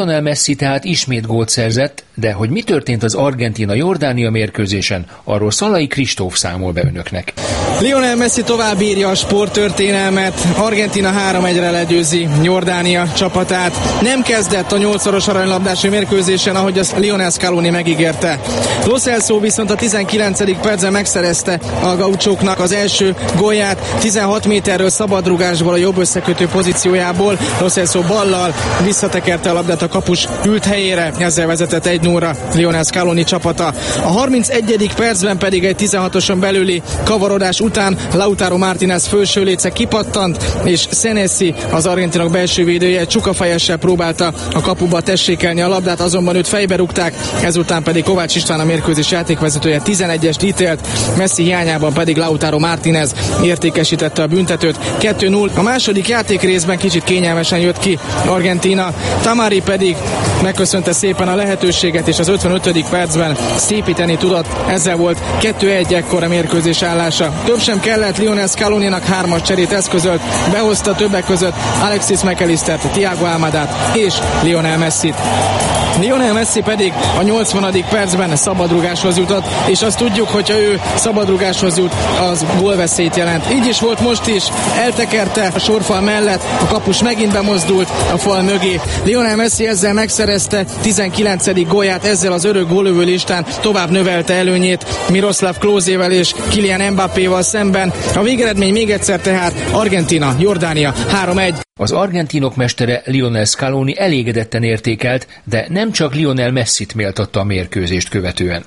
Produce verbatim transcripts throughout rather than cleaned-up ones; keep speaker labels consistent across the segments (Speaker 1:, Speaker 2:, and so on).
Speaker 1: Lionel Messi tehát ismét gólt szerzett, de hogy mi történt az Argentína-Jordánia mérkőzésen, arról Szalai Kristóf számol be önöknek.
Speaker 2: Lionel Messi tovább írja a sporttörténelmet. Argentína három egyre legyőzi Jordánia csapatát. Nem kezdett a nyolcszoros aranylabdás mérkőzésen, ahogy azt Lionel Scaloni megígérte. Lo Celso viszont a tizenkilencedik percben megszerezte a gauchóknak az első gólját. tizenhat méterről szabadrugásból a jobb összekötő pozíciójából. Lo Celso ballal visszatekerte a labdát a kapus ült helyére, ezzel vezetett egy nullra Lionel Scaloni csapata. A harmincegyedik percben pedig egy tizenhatoson belüli kavarodás után Lautaro Martínez felső léce kipattant, és Senesi, az argentinok belső védője, csukafejessel próbálta a kapuba tessékelni a labdát, azonban őt fejbe rúgták, ezután pedig Kovács István, a mérkőzés játékvezetője tizenegyest ítélt, Messi hiányában pedig Lautaro Martínez értékesítette a büntetőt. kettő null. A második játékrészben kicsit kényelmesen jött ki Argentína, Tamari pedig megköszönte szépen a lehetőséget, és az ötvenötödik percben szépíteni tudott. Ezzel volt kettő egy ekkor a mérkőzés állása. Több sem kellett, Lionel Scaloninak hármas cserét eszközölt, behozta többek között Alexis McAllistert, Thiago Almadát és Lionel Messit. Lionel Messi pedig a nyolcvanadik percben szabadrugáshoz jutott, és azt tudjuk, hogyha ő szabadrugáshoz jut, az gólveszélyt jelent. Így is volt most is, eltekerte a sorfal mellett, a kapus megint bemozdult a fal mögé. Lionel Messi ezzel megszerezte tizenkilencedik gólját, ezzel az örök gólövő listán tovább növelte előnyét Miroslav Klósével és Kylian Mbappéval szemben. A végeredmény még egyszer tehát Argentína, Jordánia három egy.
Speaker 1: Az argentinok mestere Lionel Scaloni elégedetten értékelt, de nem csak Lionel Messit méltatta a mérkőzést követően.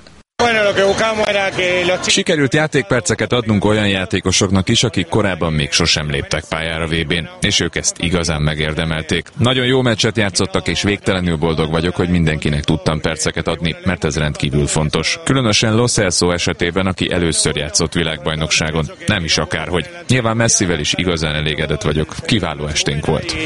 Speaker 3: Sikerült játékperceket adnunk olyan játékosoknak is, akik korábban még sosem léptek pályára vé bén, és ők ezt igazán megérdemelték. Nagyon jó meccset játszottak, és végtelenül boldog vagyok, hogy mindenkinek tudtam perceket adni, mert ez rendkívül fontos. Különösen Lo Celso esetében, aki először játszott világbajnokságon. Nem is akárhogy. Nyilván Messivel is igazán elégedett vagyok. Kiváló esténk volt.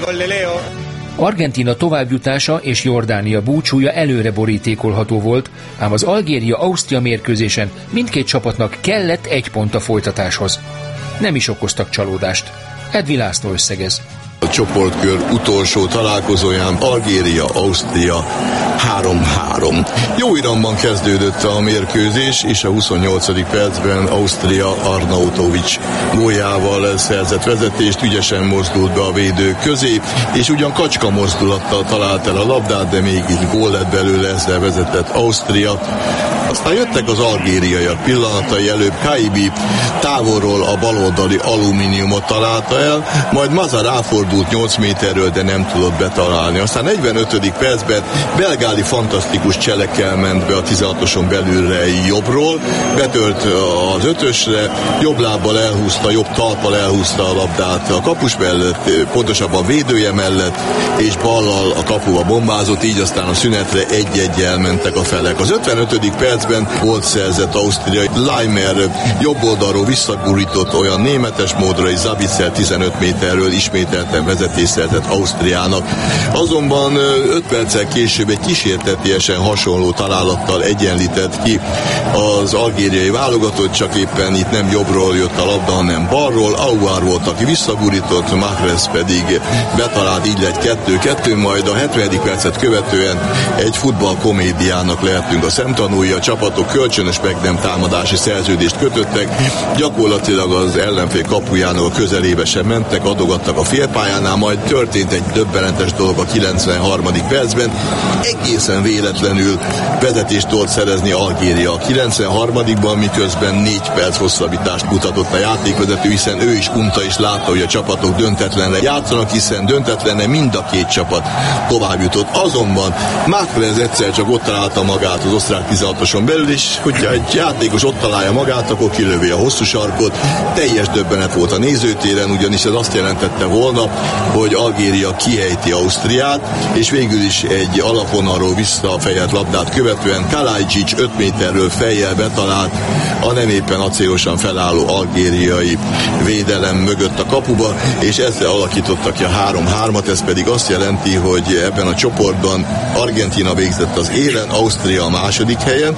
Speaker 1: Argentína továbbjutása és Jordánia búcsúja előre borítékolható volt, ám az Algéria-Ausztria mérkőzésen mindkét csapatnak kellett egy pont a folytatáshoz. Nem is okoztak csalódást. Edvi László összegez.
Speaker 4: A csoportkör utolsó találkozóján Algéria-Ausztria három három. Jó iramban kezdődött a mérkőzés, és a huszonnyolcadik percben Ausztria Arnautovics góljával szerzett vezetést, ügyesen mozdult be a védők közé, és ugyan kacska mozdulattal talált el a labdát, de mégis gól lett belőle, ezzel vezetett Ausztria. Aztán jöttek az algériaiak pillanatai, előbb Kaibi távolról a baloldali alumíniumot találta el, majd Maza ráfordult nyolc méterről, de nem tudott betalálni. Aztán negyvenötödik percben Belgáli fantasztikus cselekkel ment be a tizenhatoson belülre jobbról, betört az ötösre, jobb lábbal elhúzta, jobb talppal elhúzta a labdát a kapus mellett, pontosabban a védője mellett, és ballal a kapuba bombázott, így aztán a szünetre egy-egyel mentek a felek. Az ötvenötödik percben volt szerzett Ausztria, Leimer jobb oldalról visszagurított olyan németes módra, és Zabitzer tizenöt méterről ismételten vezetés szerzett Ausztriának. Azonban öt perccel később egy kísértetiesen hasonló találattal egyenlített ki az algériai válogatott, csak éppen itt nem jobbról jött a labda, hanem balról. Aouar volt, aki visszagurított, Mahrez pedig betalált, így lett kettő kettő, majd a hetvenedik percet követően egy futballkomédiának lehetünk a szemtanúi. A csapatok kölcsönös meg nem támadási szerződést kötöttek, gyakorlatilag az ellenfél kapujának a közelébe sem mentek, adogattak a félpályánál, majd történt egy döbbenetes dolog a kilencvenharmadik percben. Egészen véletlenül vezetést tudott szerezni Algéria a kilencvenharmadikban, miközben négy perc hosszabbítást mutatott a játékvezető, hiszen ő is unta és látta, hogy a csapatok döntetlenre játszanak, hiszen döntetlenre mind a két csapat tovább jutott. Azonban Mahrez egyszer csak ott találta magát az osztrák tizenhatoson belül, és hogyha egy játékos ott találja magát, akkor kilövi a hosszú sarkot. Teljes döbbenet volt a nézőtéren, ugyanis ez azt jelentette volna, hogy Algéria kiejti Ausztriát, és végül is egy alapvonalról visszafejelt labdát követően Kalajdzsics öt méterről fejjel betalált a nem éppen acélosan felálló algériai védelem mögött a kapuba, és ezzel alakítottak ki a három hármat, ez pedig azt jelenti, hogy ebben a csoportban Argentína végzett az élen, Ausztria a második helyen,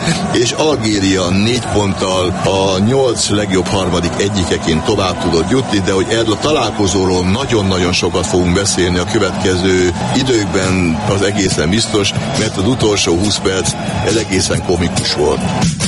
Speaker 4: és Algéria négy ponttal a nyolc legjobb harmadik egyikeként tovább tudott jutni, de hogy erről a találkozóról nagyon-nagyon sokat fogunk beszélni a következő időkben, az egészen biztos, mert az utolsó húsz perc ez egészen komikus volt.